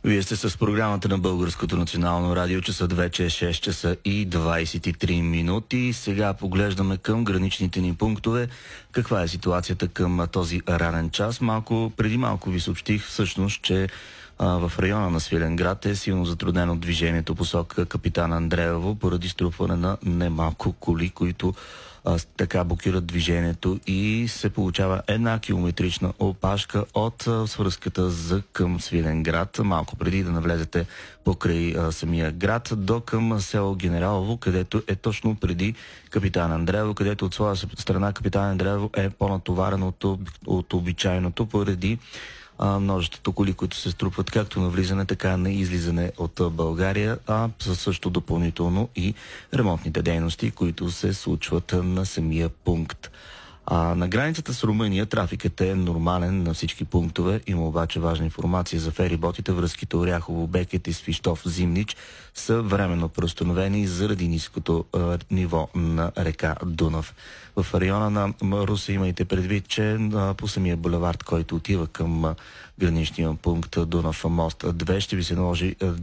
Вие сте с програмата на Българското национално радио. Часът вече е 6 часа и 23 минути. Сега поглеждаме към граничните ни пунктове. Каква е ситуацията към този ранен час? Преди малко ви съобщих всъщност, че в района на Свиленград е силно затруднено движението посока Капитан Андреево поради струпване на немалко коли, които така блокират движението и се получава една километрична опашка от свръзката към Свиленград, малко преди да навлезете покрай самия град, до към село Генералово, където е точно преди Капитан Андреево, където от своя страна Капитан Андреево е по-натоварен от обичайното поради множеството коли, които се струпват както на влизане, така на излизане от България, а също допълнително и ремонтните дейности, които се случват на самия пункт. На границата с Румъния трафикът е нормален на всички пунктове. Има обаче важна информация за фериботите. Връзките Оряхово, Бекет и Свищов, Зимнич са временно преустановени заради ниското ниво на река Дунав. В района на Русе имайте предвид, че по самия булевард, който отива към граничния пункт Дунав мост 2, ще ви се наложи